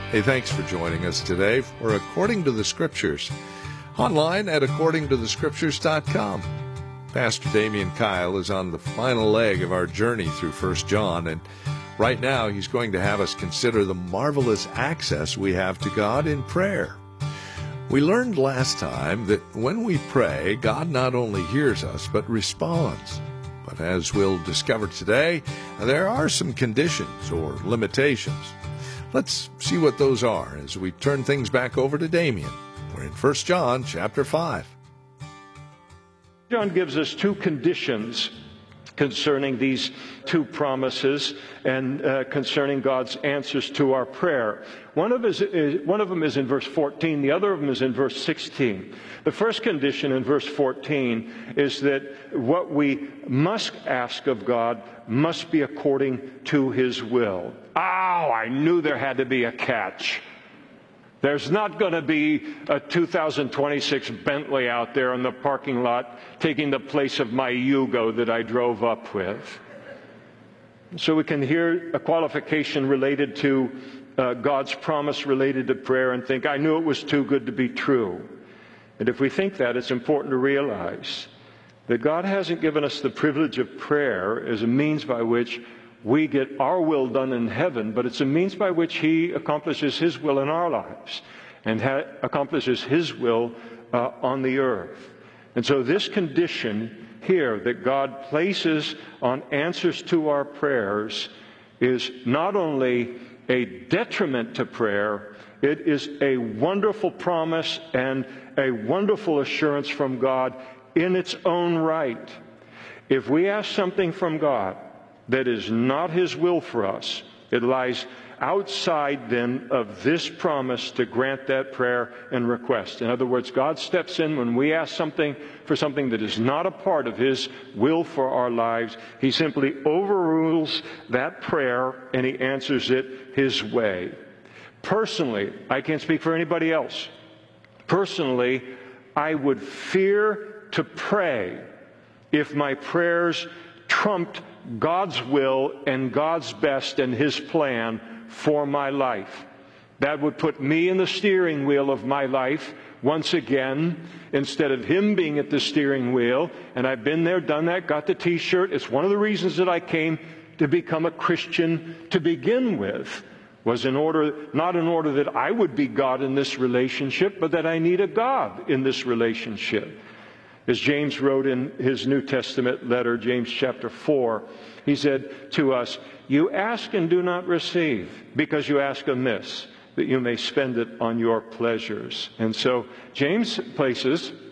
Hey, thanks for joining us today for According to the Scriptures, online at accordingtothescriptures.com. Pastor Damian Kyle is on the final leg of our journey through 1 John, and right now he's going to have us consider the marvelous access we have to God in prayer. We learned last time that when we pray, God not only hears us, but responds. But as we'll discover today, there are some conditions or limitations. Let's see what those are as we turn things back over to Damian. We're in 1 John chapter 5. John gives us two conditions concerning these two promises and concerning God's answers to our prayer. One of them is in verse 14. The other of them is in verse 16. The first condition in verse 14 is that what we must ask of God must be according to His will. Oh, I knew there had to be a catch. There's not going to be a 2026 Bentley out there in the parking lot taking the place of my Yugo that I drove up with. So we can hear a qualification related to God's promise related to prayer and think, I knew it was too good to be true. And if we think that, it's important to realize that God hasn't given us the privilege of prayer as a means by which we get our will done in heaven, but it's a means by which He accomplishes His will in our lives and accomplishes His will on the earth. And so this condition here that God places on answers to our prayers is not only a detriment to prayer, it is a wonderful promise and a wonderful assurance from God in its own right. If we ask something from God that is not His will for us, it lies outside then of this promise to grant that prayer and request. In other words, God steps in when we ask something for something that is not a part of His will for our lives. He simply overrules that prayer and He answers it His way. Personally, I can't speak for anybody else. Personally, I would fear to pray if my prayers trumped God's will and God's best and His plan for my life. That would put me in the steering wheel of my life once again, instead of Him being at the steering wheel. And I've been there, done that, got the T-shirt. It's one of the reasons that I came to become a Christian to begin with, was not in order that I would be God in this relationship, but that I need a God in this relationship. As James wrote in his New Testament letter, James chapter 4, he said to us, "You ask and do not receive, because you ask amiss, that you may spend it on your pleasures." And so James places